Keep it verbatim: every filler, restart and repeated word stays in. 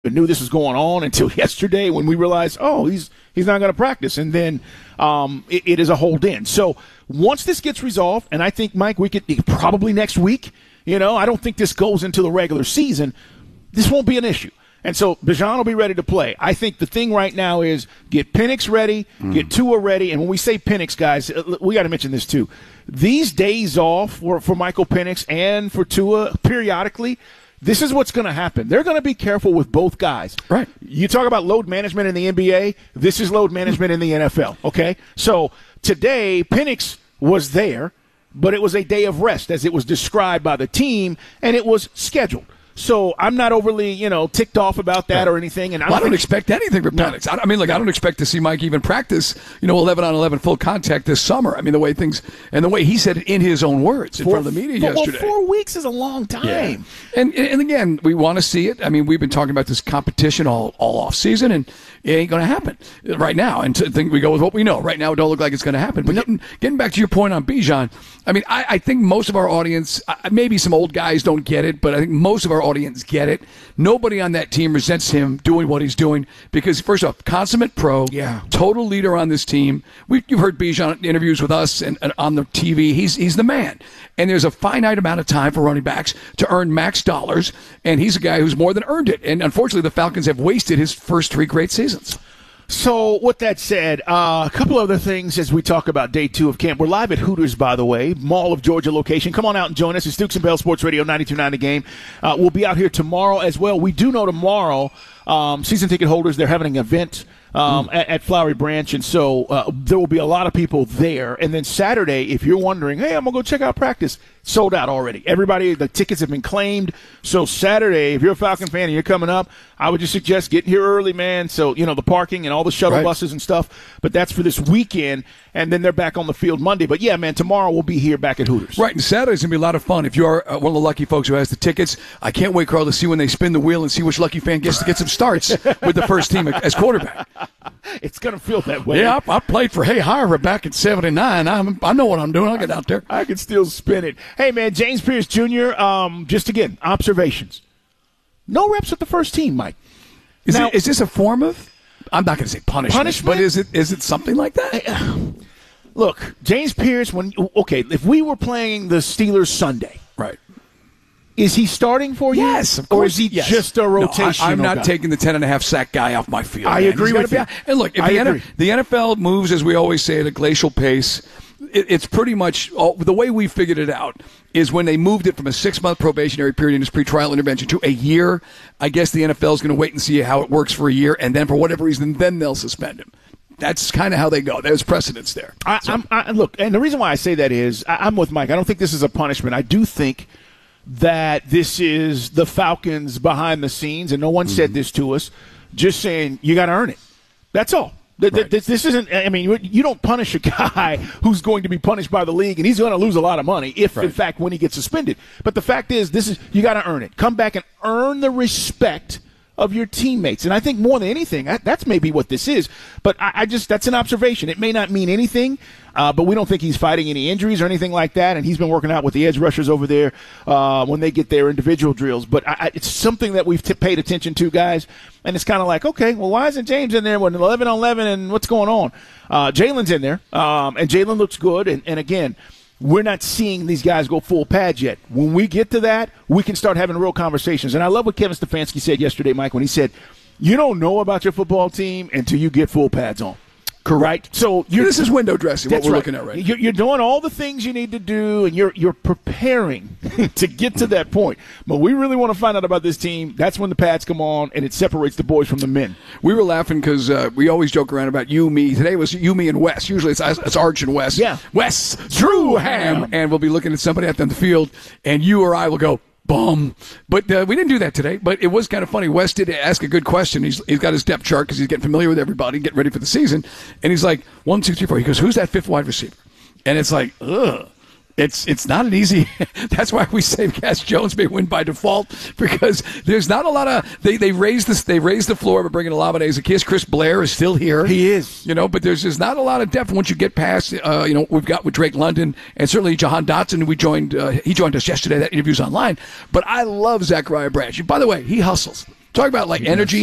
knew this was going on until yesterday when we realized, oh, he's he's not going to practice. And then um, it, it is a hold in. So once this gets resolved, and I think, Mike, we could probably next week, you know, I don't think this goes into the regular season. This won't be an issue. And so Bijan will be ready to play. I think the thing right now is get Penix ready, mm. get Tua ready. And when we say Penix, guys, we got to mention this too. These days off for, for Michael Penix and for Tua periodically, this is what's going to happen. They're going to be careful with both guys. Right. You talk about load management in the N B A. This is load management in the N F L, okay? So today, Penix was there, but it was a day of rest as it was described by the team, and it was scheduled. So I'm not overly, you know, ticked off about that or anything. And well, I don't expect anything from Penix. No. I mean, like, I don't expect to see Mike even practice, you know, eleven on eleven full contact this summer. I mean, the way things and the way he said it in his own words in four, front of the media four, yesterday. Well, four weeks is a long time. Yeah. And and again, we want to see it. I mean, we've been talking about this competition all, all off season, and it ain't going to happen right now. And I think we go with what we know. Right now, it don't look like it's going to happen. But getting, getting back to your point on Bijan, I mean, I, I think most of our audience, maybe some old guys don't get it, but I think most of our audience get it. Nobody on that team resents him doing what he's doing because, first off, consummate pro, yeah. total leader on this team. We've, you've heard Bijan in interviews with us and, and on the T V. He's he's the man. And there's a finite amount of time for running backs to earn max dollars, and he's a guy who's more than earned it. And unfortunately, the Falcons have wasted his first three great seasons. So, with that said, uh, a couple other things as we talk about day two of camp. We're live at Hooters, by the way, Mall of Georgia location. Come on out and join us. It's Dukes and Bell Sports Radio ninety-two point nine The Game. Uh, we'll be out here tomorrow as well. We do know tomorrow, um, season ticket holders, they're having an event um, mm. at, at Flowery Branch, and so uh, there will be a lot of people there. And then Saturday, if you're wondering, hey, I'm going to go check out practice, sold out already. Everybody, the tickets have been claimed. So Saturday, if you're a Falcon fan and you're coming up, I would just suggest getting here early, man. So, you know, the parking and all the shuttle right. buses and stuff. But that's for this weekend, and then they're back on the field Monday. But, yeah, man, tomorrow we'll be here back at Hooters. Right, and Saturday's going to be a lot of fun. If you are uh, one of the lucky folks who has the tickets, I can't wait, Carl, to see when they spin the wheel and see which lucky fan gets to get some starts with the first team as quarterback. It's going to feel that way. Yeah, I, I played for Hay Hire back in seventy-nine. I'm, I know what I'm doing. I'll get out there. I can still spin it. Hey, man, James Pierce Junior, um, just again, observations. No reps with the first team, Mike. Is, now, it, is this a form of, I'm not going to say punishment, punishment, but is it is it something like that? Uh, look, James Pierce, when okay, if we were playing the Steelers Sunday. Right. Is he starting for you? Yes, of course. Or is he yes. just a rotational no, I, I'm not guy? taking the ten and a half sack guy off my field. I man. agree with you. Be, and look, if I the, agree. N- the N F L moves, as we always say, at a glacial pace, it, it's pretty much all, the way we figured it out is when they moved it from a six-month probationary period in his pretrial intervention to a year. I guess the N F L is going to wait and see how it works for a year, and then for whatever reason, then they'll suspend him. That's kind of how they go. There's precedence there. I, so. I'm, I, look, and the reason why I say that is I, I'm with Mike. I don't think this is a punishment. I do think that this is the Falcons behind the scenes, and no one mm-hmm. said this to us, just saying you got to earn it. That's all. Right. This, this isn't, I mean, you don't punish a guy who's going to be punished by the league, and he's going to lose a lot of money if, right. in fact, when he gets suspended. But the fact is, this is you got to earn it. Come back and earn the respect of your teammates. And I think more than anything, that's maybe what this is. But I, I just, that's an observation. It may not mean anything, uh, but we don't think he's fighting any injuries or anything like that. And he's been working out with the edge rushers over there uh, when they get their individual drills. But I, I, it's something that we've t- paid attention to, guys. And it's kind of like, okay, well, why isn't James in there with eleven on eleven and what's going on? Uh, Jalen's in there, um, and Jalen looks good. And, and again, we're not seeing these guys go full pads yet. When we get to that, we can start having real conversations. And I love what Kevin Stefanski said yesterday, Mike, when he said, you don't know about your football team until you get full pads on. Correct. So you're, this is window dressing, what we're right. looking at right now. You're, you're doing all the things you need to do, and you're you're preparing to get to that point. But we really want to find out about this team. That's when the pads come on, and it separates the boys from the men. We were laughing because uh, we always joke around about you, me. Today was you, me, and Wes. Usually it's, it's Arch and Wes. Yeah. Wes Drewham. And we'll be looking at somebody out there on the field, and you or I will go, bum. But uh, we didn't do that today. But it was kind of funny. Wes did ask a good question. He's He's got his depth chart because he's getting familiar with everybody, getting ready for the season. And he's like, one, two, three, four. He goes, who's that fifth wide receiver? And it's like, ugh. It's it's not an easy – that's why we say Cass Jones may win by default because there's not a lot of – they they raised this, they raised the floor by bringing Olave Zaccheaus. Chris Blair is still here. He is. You know, but there's just not a lot of depth once you get past uh, – you know, we've got with Drake London and certainly Jahan Dotson, who we joined uh, – he joined us yesterday. That interview's online. But I love Zachariah Branch. By the way, he hustles. Talk about like energy